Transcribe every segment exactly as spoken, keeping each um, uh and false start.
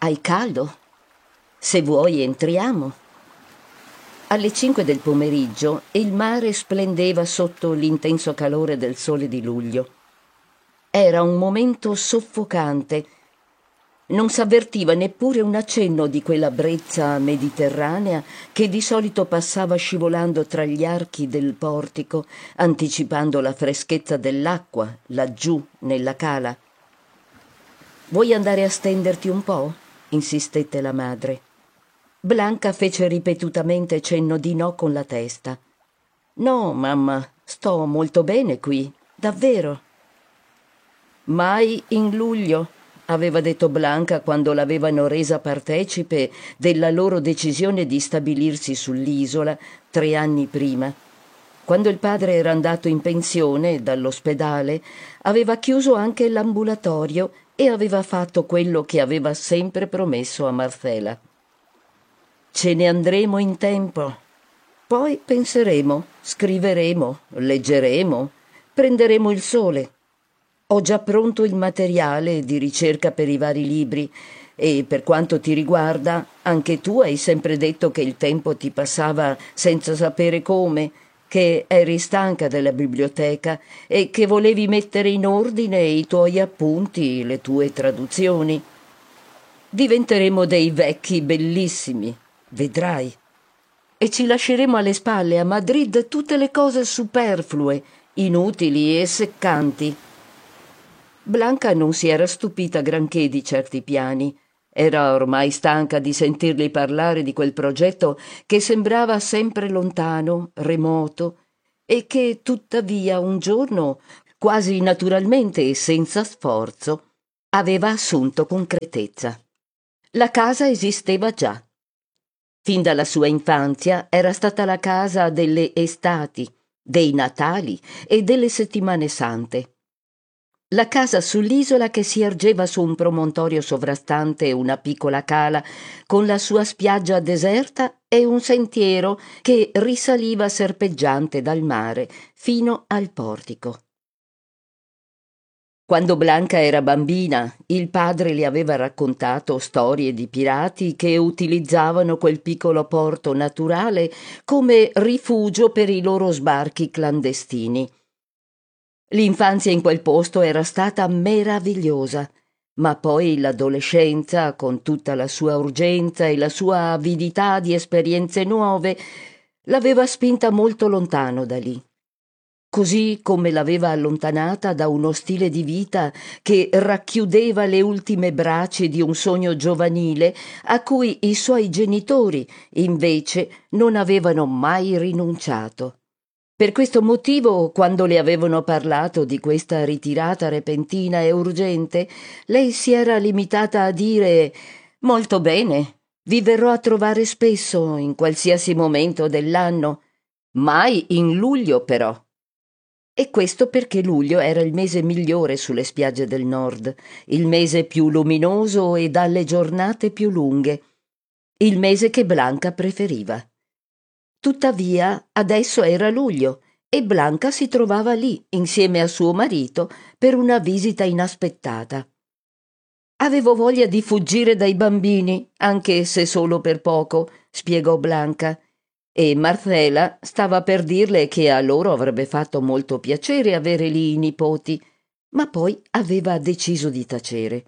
Hai caldo? Se vuoi entriamo. Alle cinque del pomeriggio il mare splendeva sotto l'intenso calore del sole di luglio. Era un momento soffocante. Non s'avvertiva neppure un accenno di quella brezza mediterranea che di solito passava scivolando tra gli archi del portico, anticipando la freschezza dell'acqua laggiù nella cala. «Vuoi andare a stenderti un po'?» insistette la madre. Blanca fece ripetutamente cenno di no con la testa. «No, mamma, sto molto bene qui, davvero». «Mai in luglio», aveva detto Blanca quando l'avevano resa partecipe della loro decisione di stabilirsi sull'isola tre anni prima. Quando il padre era andato in pensione dall'ospedale, aveva chiuso anche l'ambulatorio e aveva fatto quello che aveva sempre promesso a Marcela. «Ce ne andremo in tempo. Poi penseremo, scriveremo, leggeremo, prenderemo il sole. Ho già pronto il materiale di ricerca per i vari libri e per quanto ti riguarda, anche tu hai sempre detto che il tempo ti passava senza sapere come, che eri stanca della biblioteca e che volevi mettere in ordine i tuoi appunti, le tue traduzioni. Diventeremo dei vecchi bellissimi, vedrai. E ci lasceremo alle spalle a Madrid tutte le cose superflue, inutili e seccanti». Blanca non si era stupita granché di certi piani. Era ormai stanca di sentirli parlare di quel progetto che sembrava sempre lontano, remoto, e che tuttavia un giorno, quasi naturalmente e senza sforzo, aveva assunto concretezza. La casa esisteva già. Fin dalla sua infanzia era stata la casa delle estati, dei Natali e delle settimane sante. La casa sull'isola che si ergeva su un promontorio sovrastante una piccola cala, con la sua spiaggia deserta e un sentiero che risaliva serpeggiante dal mare fino al portico. Quando Blanca era bambina, il padre le aveva raccontato storie di pirati che utilizzavano quel piccolo porto naturale come rifugio per i loro sbarchi clandestini. L'infanzia in quel posto era stata meravigliosa, ma poi l'adolescenza, con tutta la sua urgenza e la sua avidità di esperienze nuove, l'aveva spinta molto lontano da lì. Così come l'aveva allontanata da uno stile di vita che racchiudeva le ultime braci di un sogno giovanile a cui i suoi genitori, invece, non avevano mai rinunciato. Per questo motivo, quando le avevano parlato di questa ritirata repentina e urgente, lei si era limitata a dire: «Molto bene, vi verrò a trovare spesso, in qualsiasi momento dell'anno, mai in luglio però». E questo perché luglio era il mese migliore sulle spiagge del nord, il mese più luminoso e dalle giornate più lunghe, il mese che Blanca preferiva. Tuttavia, adesso era luglio e Blanca si trovava lì, insieme a suo marito, per una visita inaspettata. «Avevo voglia di fuggire dai bambini, anche se solo per poco», spiegò Blanca, e Marcela stava per dirle che a loro avrebbe fatto molto piacere avere lì i nipoti, ma poi aveva deciso di tacere.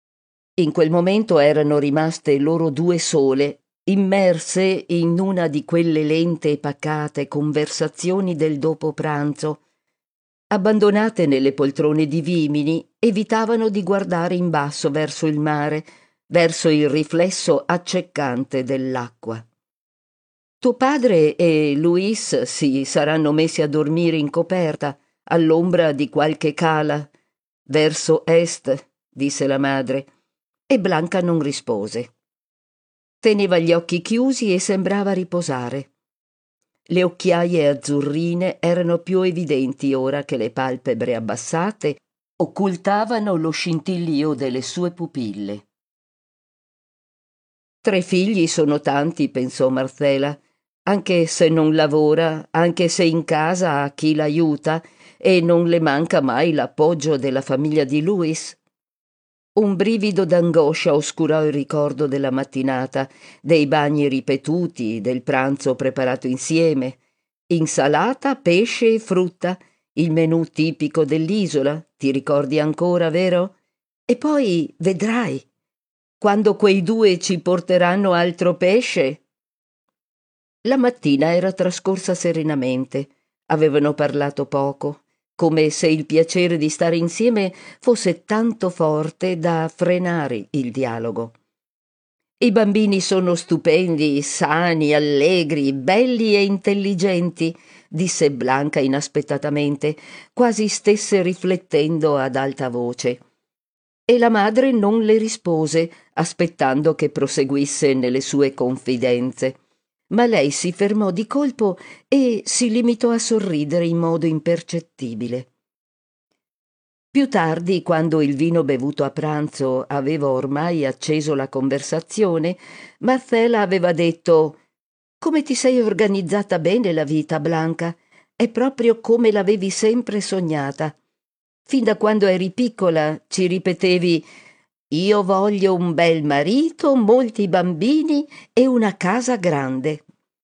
In quel momento erano rimaste loro due sole, immerse in una di quelle lente e pacate conversazioni del dopo pranzo. Abbandonate nelle poltrone di vimini, evitavano di guardare in basso verso il mare, verso il riflesso accecante dell'acqua. «Tuo padre e Luis si saranno messi a dormire in coperta, all'ombra di qualche cala, verso est», disse la madre, e Blanca non rispose. Teneva gli occhi chiusi e sembrava riposare. Le occhiaie azzurrine erano più evidenti ora che le palpebre abbassate occultavano lo scintillio delle sue pupille. «Tre figli sono tanti», pensò Marcela, «anche se non lavora, anche se in casa ha chi l'aiuta e non le manca mai l'appoggio della famiglia di Luis». Un brivido d'angoscia oscurò il ricordo della mattinata, dei bagni ripetuti, del pranzo preparato insieme. Insalata, pesce e frutta, il menù tipico dell'isola, ti ricordi ancora, vero? E poi vedrai, quando quei due ci porteranno altro pesce. La mattina era trascorsa serenamente. Avevano parlato poco, come se il piacere di stare insieme fosse tanto forte da frenare il dialogo. I bambini sono stupendi, sani, allegri, belli e intelligenti, disse Blanca inaspettatamente, quasi stesse riflettendo ad alta voce. E la madre non le rispose, aspettando che proseguisse nelle sue confidenze. Ma lei si fermò di colpo e si limitò a sorridere in modo impercettibile. Più tardi, quando il vino bevuto a pranzo aveva ormai acceso la conversazione, Marcella aveva detto: «Come ti sei organizzata bene la vita, Blanca? È proprio come l'avevi sempre sognata. Fin da quando eri piccola ci ripetevi: io voglio un bel marito, molti bambini e una casa grande».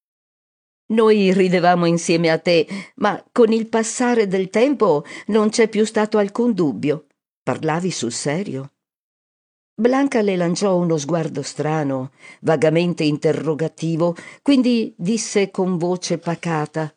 Noi ridevamo insieme a te, ma con il passare del tempo non c'è più stato alcun dubbio. Parlavi sul serio? Blanca le lanciò uno sguardo strano, vagamente interrogativo, quindi disse con voce pacata: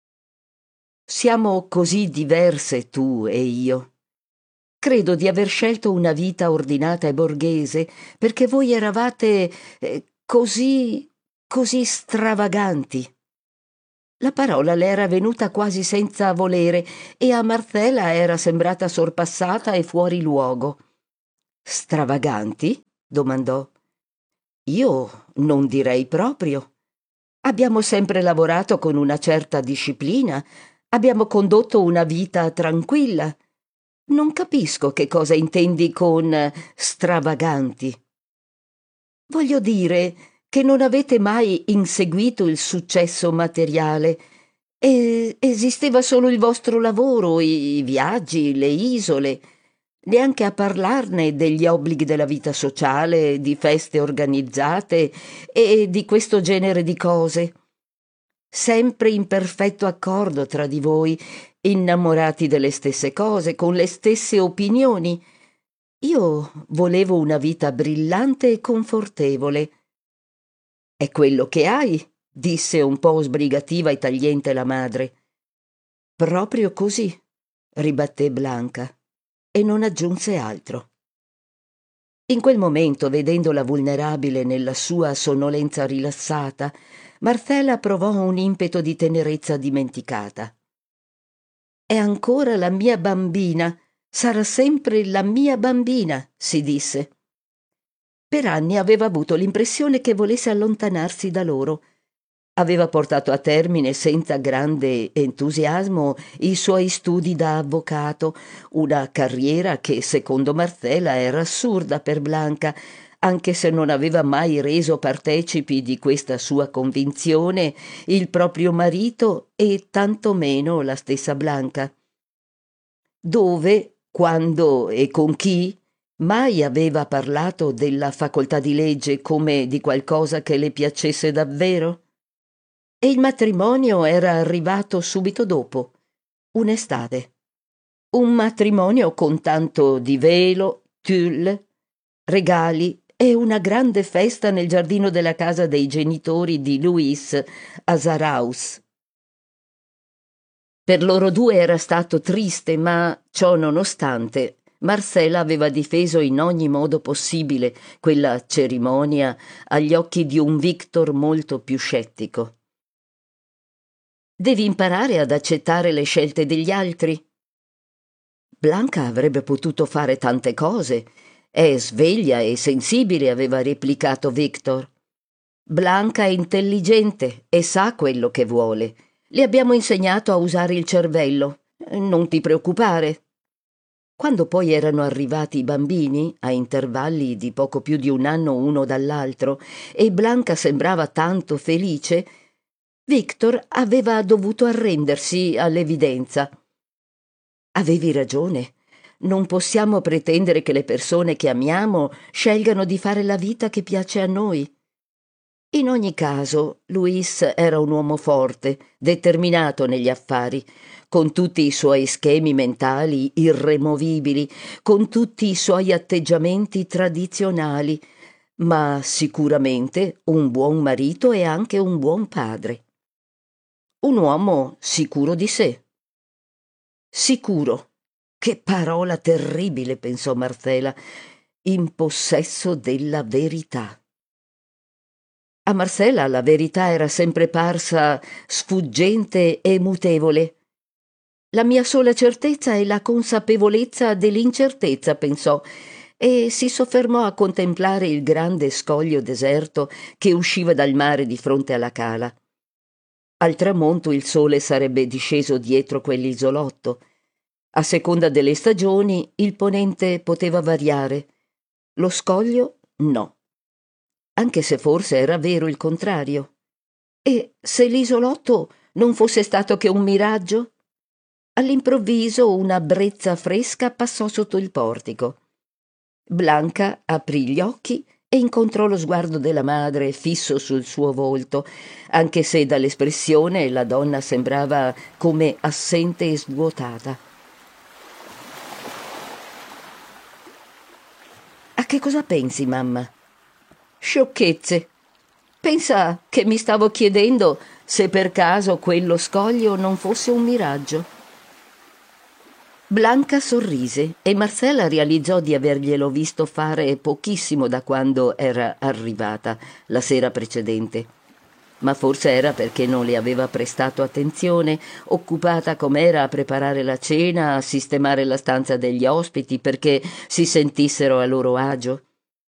«Siamo così diverse tu e io. Credo di aver scelto una vita ordinata e borghese perché voi eravate eh, così, così stravaganti». La parola le era venuta quasi senza volere e a Marcella era sembrata sorpassata e fuori luogo. «Stravaganti?» domandò. «Io non direi proprio. Abbiamo sempre lavorato con una certa disciplina, abbiamo condotto una vita tranquilla. Non capisco che cosa intendi con stravaganti». «Voglio dire che non avete mai inseguito il successo materiale. E esisteva solo il vostro lavoro, i viaggi, le isole, neanche a parlarne degli obblighi della vita sociale, di feste organizzate e di questo genere di cose. Sempre in perfetto accordo tra di voi, innamorati delle stesse cose, con le stesse opinioni. Io volevo una vita brillante e confortevole». «È quello che hai», disse un po' sbrigativa e tagliente la madre. «Proprio così», ribatté Blanca, e non aggiunse altro. In quel momento, vedendola vulnerabile nella sua sonnolenza rilassata, Marcella provò un impeto di tenerezza dimenticata. «È ancora la mia bambina, sarà sempre la mia bambina», si disse. Per anni aveva avuto l'impressione che volesse allontanarsi da loro. Aveva portato a termine senza grande entusiasmo i suoi studi da avvocato, una carriera che secondo Marcella era assurda per Blanca, anche se non aveva mai reso partecipi di questa sua convinzione il proprio marito e tantomeno la stessa Blanca. Dove, quando e con chi mai aveva parlato della facoltà di legge come di qualcosa che le piacesse davvero? E il matrimonio era arrivato subito dopo, un'estate. Un matrimonio con tanto di velo, tulle, regali e una grande festa nel giardino della casa dei genitori di Luis a Zaraus. Per loro due era stato triste, ma ciò nonostante Marcella aveva difeso in ogni modo possibile quella cerimonia agli occhi di un Victor molto più scettico. «Devi imparare ad accettare le scelte degli altri». Blanca avrebbe potuto fare tante cose. È sveglia e sensibile, aveva replicato Victor. Blanca è intelligente e sa quello che vuole. Le abbiamo insegnato a usare il cervello. Non ti preoccupare. Quando poi erano arrivati i bambini, a intervalli di poco più di un anno uno dall'altro, e Blanca sembrava tanto felice, Victor aveva dovuto arrendersi all'evidenza. «Avevi ragione. Non possiamo pretendere che le persone che amiamo scelgano di fare la vita che piace a noi. In ogni caso, Luis era un uomo forte, determinato negli affari, con tutti i suoi schemi mentali irremovibili, con tutti i suoi atteggiamenti tradizionali, ma sicuramente un buon marito e anche un buon padre. Un uomo sicuro di sé. Sicuro. Che parola terribile, pensò Marcela, in possesso della verità. A Marcela la verità era sempre parsa sfuggente e mutevole. La mia sola certezza è la consapevolezza dell'incertezza, pensò, e si soffermò a contemplare il grande scoglio deserto che usciva dal mare di fronte alla cala. Al tramonto il sole sarebbe disceso dietro quell'isolotto. A seconda delle stagioni il ponente poteva variare. Lo scoglio no. Anche se forse era vero il contrario. E se l'isolotto non fosse stato che un miraggio? All'improvviso una brezza fresca passò sotto il portico. Blanca aprì gli occhi e incontrò lo sguardo della madre fisso sul suo volto, anche se dall'espressione la donna sembrava come assente e svuotata. «A che cosa pensi, mamma?» «Sciocchezze. Pensa che mi stavo chiedendo se per caso quello scoglio non fosse un miraggio». Blanca sorrise e Marcella realizzò di averglielo visto fare pochissimo da quando era arrivata la sera precedente. Ma forse era perché non le aveva prestato attenzione, occupata com'era a preparare la cena, a sistemare la stanza degli ospiti perché si sentissero a loro agio.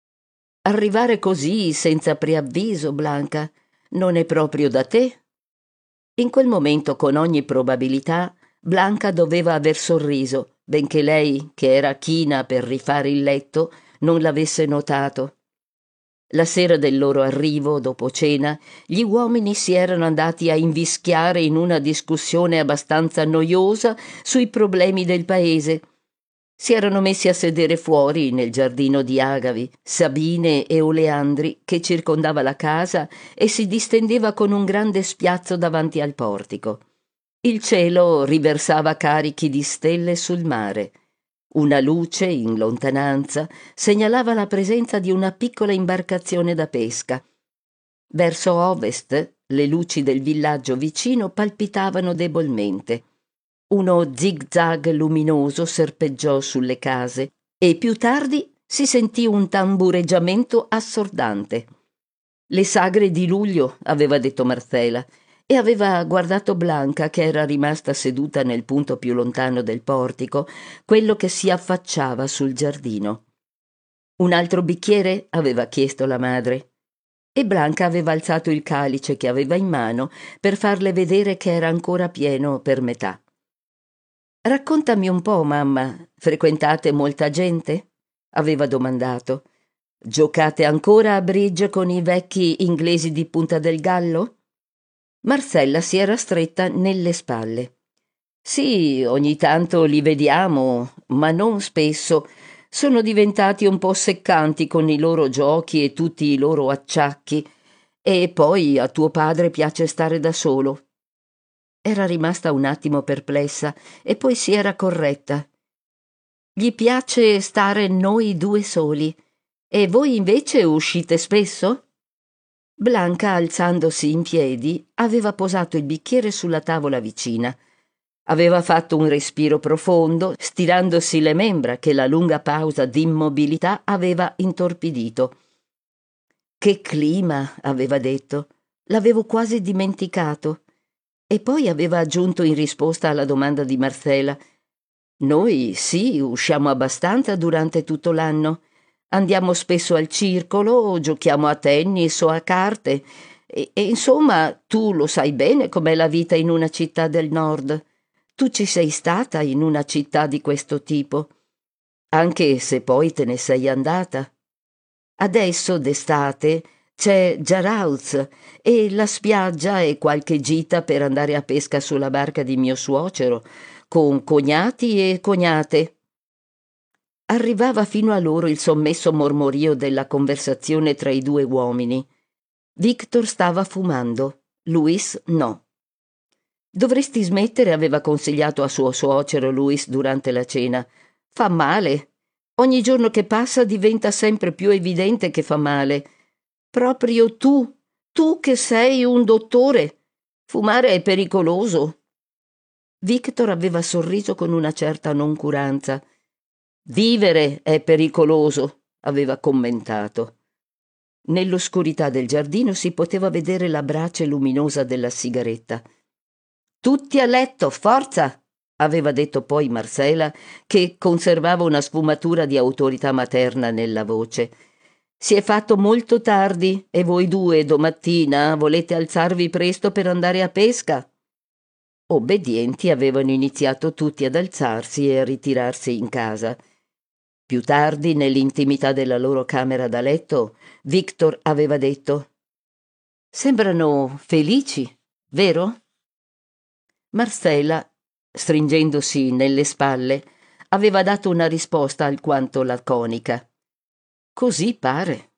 Arrivare così, senza preavviso, Blanca, non è proprio da te? In quel momento, con ogni probabilità, Blanca doveva aver sorriso, benché lei, che era china per rifare il letto, non l'avesse notato. La sera del loro arrivo, dopo cena, gli uomini si erano andati a invischiare in una discussione abbastanza noiosa sui problemi del paese. Si erano messi a sedere fuori, nel giardino di agavi, sabine e oleandri che circondava la casa e si distendeva con un grande spiazzo davanti al portico. Il cielo riversava carichi di stelle sul mare. Una luce, in lontananza, segnalava la presenza di una piccola imbarcazione da pesca. Verso ovest, le luci del villaggio vicino palpitavano debolmente. Uno zig-zag luminoso serpeggiò sulle case e più tardi si sentì un tambureggiamento assordante. «Le sagre di luglio», aveva detto Marcela, e aveva guardato Blanca che era rimasta seduta nel punto più lontano del portico, quello che si affacciava sul giardino. «Un altro bicchiere?» aveva chiesto la madre. E Blanca aveva alzato il calice che aveva in mano per farle vedere che era ancora pieno per metà. «Raccontami un po', mamma, frequentate molta gente?» aveva domandato. «Giocate ancora a bridge con i vecchi inglesi di Punta del Gallo?» Marcella si era stretta nelle spalle. «Sì, ogni tanto li vediamo, ma non spesso. Sono diventati un po' seccanti con i loro giochi e tutti i loro acciacchi. E poi a tuo padre piace stare da solo». Era rimasta un attimo perplessa e poi si era corretta. «Gli piace stare noi due soli. E voi invece uscite spesso?» Blanca, alzandosi in piedi, aveva posato il bicchiere sulla tavola vicina. Aveva fatto un respiro profondo, stirandosi le membra che la lunga pausa d'immobilità aveva intorpidito. «Che clima!» aveva detto. «L'avevo quasi dimenticato». E poi aveva aggiunto in risposta alla domanda di Marcela: «Noi sì, usciamo abbastanza durante tutto l'anno. Andiamo spesso al circolo, o giochiamo a tennis o a carte. E, e insomma, tu lo sai bene com'è la vita in una città del nord. Tu ci sei stata in una città di questo tipo, anche se poi te ne sei andata. Adesso, d'estate, c'è Jarauz e la spiaggia e qualche gita per andare a pesca sulla barca di mio suocero, con cognati e cognate». arrivava fino a loro il sommesso mormorio della conversazione tra i due uomini. Victor stava fumando, Louis no. «Dovresti smettere», aveva consigliato a suo suocero Louis durante la cena. «Fa male. Ogni giorno che passa diventa sempre più evidente che fa male. Proprio tu, tu che sei un dottore. Fumare è pericoloso». Victor aveva sorriso con una certa noncuranza. «Vivere è pericoloso», aveva commentato. Nell'oscurità del giardino si poteva vedere la brace luminosa della sigaretta. «Tutti a letto, forza!» aveva detto poi Marcela, che conservava una sfumatura di autorità materna nella voce. «Si è fatto molto tardi e voi due domattina volete alzarvi presto per andare a pesca?» Obbedienti avevano iniziato tutti ad alzarsi e a ritirarsi in casa. Più tardi, nell'intimità della loro camera da letto, Victor aveva detto: «Sembrano felici, vero?» Marcela, stringendosi nelle spalle, aveva dato una risposta alquanto laconica. «Così pare».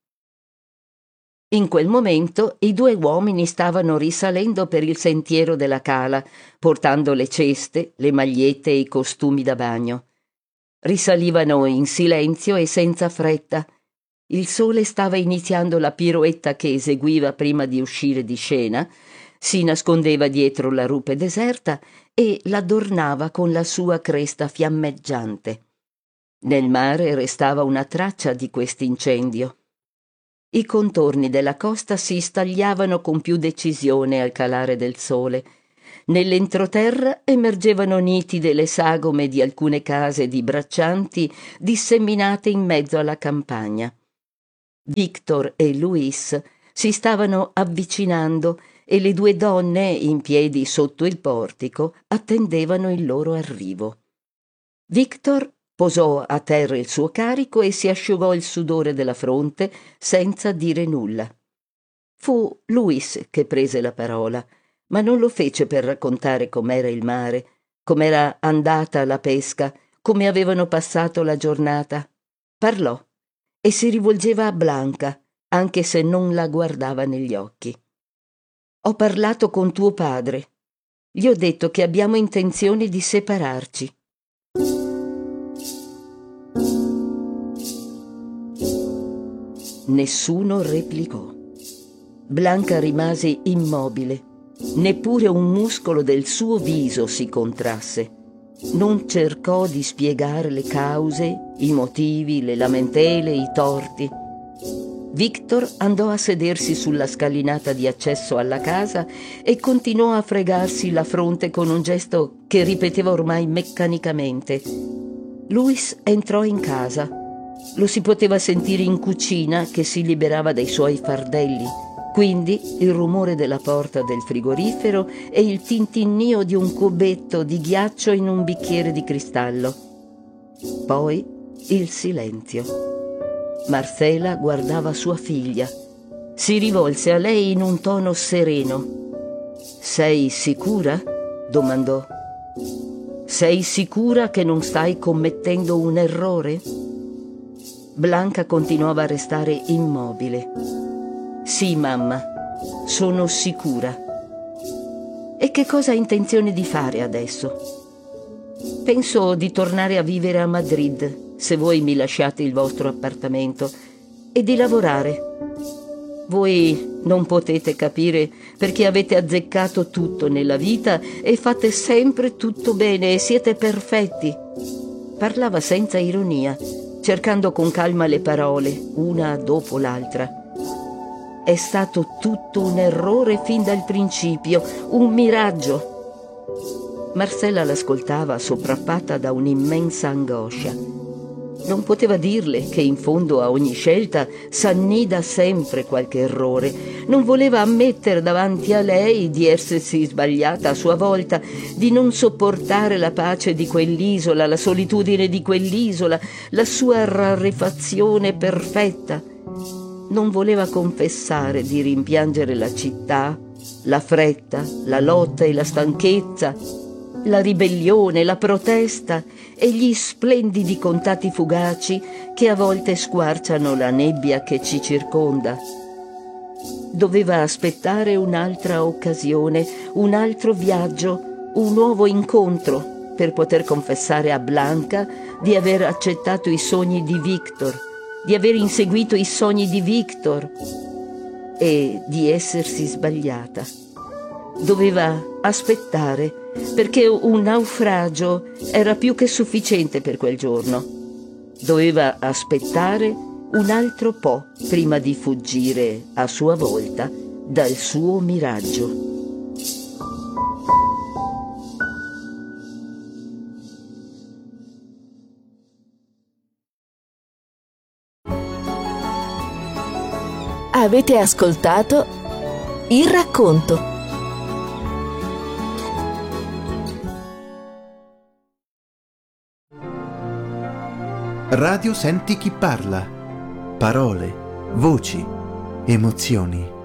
In quel momento i due uomini stavano risalendo per il sentiero della cala, portando le ceste, le magliette e i costumi da bagno. Risalivano in silenzio e senza fretta. Il sole stava iniziando la piroetta che eseguiva prima di uscire di scena, si nascondeva dietro la rupe deserta e l'adornava con la sua cresta fiammeggiante. Nel mare restava una traccia di quest'incendio. I contorni della costa si stagliavano con più decisione al calare del sole. Nell'entroterra emergevano nitide le sagome di alcune case di braccianti disseminate in mezzo alla campagna. Victor e Louis si stavano avvicinando e le due donne, in piedi sotto il portico, attendevano il loro arrivo. Victor posò a terra il suo carico e si asciugò il sudore della fronte senza dire nulla. Fu Louis che prese la parola, ma non lo fece per raccontare com'era il mare, com'era andata la pesca, come avevano passato la giornata. Parlò e si rivolgeva a Blanca, anche se non la guardava negli occhi. «Ho parlato con tuo padre. Gli ho detto che abbiamo intenzione di separarci». Nessuno replicò. Blanca rimase immobile. Neppure un muscolo del suo viso si contrasse. Non cercò di spiegare le cause, i motivi, le lamentele, i torti. Victor andò a sedersi sulla scalinata di accesso alla casa e continuò a fregarsi la fronte con un gesto che ripeteva ormai meccanicamente. Louis entrò in casa. Lo si poteva sentire in cucina che si liberava dai suoi fardelli, quindi il rumore della porta del frigorifero e il tintinnio di un cubetto di ghiaccio in un bicchiere di cristallo. Poi il silenzio. Marcela guardava sua figlia. Si rivolse a lei in un tono sereno. «Sei sicura?» domandò. «Sei sicura che non stai commettendo un errore?» Blanca continuava a restare immobile. «Sì, mamma, sono sicura». «E che cosa ha intenzione di fare adesso?» «Penso di tornare a vivere a Madrid, se voi mi lasciate il vostro appartamento, e di lavorare. Voi non potete capire perché avete azzeccato tutto nella vita e fate sempre tutto bene e siete perfetti». Parlava senza ironia, cercando con calma le parole, una dopo l'altra. «È stato tutto un errore fin dal principio, un miraggio». Marcella l'ascoltava sopraffata da un'immensa angoscia. Non poteva dirle che in fondo a ogni scelta s'annida sempre qualche errore. Non voleva ammettere davanti a lei di essersi sbagliata a sua volta, di non sopportare la pace di quell'isola, la solitudine di quell'isola, la sua rarefazione perfetta. Non voleva confessare di rimpiangere la città, la fretta, la lotta e la stanchezza. la ribellione, la protesta e gli splendidi contatti fugaci che a volte squarciano la nebbia che ci circonda. Doveva aspettare un'altra occasione, un altro viaggio, un nuovo incontro per poter confessare a Blanca di aver accettato i sogni di Victor, di aver inseguito i sogni di Victor e di essersi sbagliata. Doveva aspettare perché un naufragio era più che sufficiente per quel giorno. Doveva aspettare un altro po' prima di fuggire a sua volta dal suo miraggio. Avete ascoltato Il racconto. Radio Senti chi parla. Parole, voci, emozioni.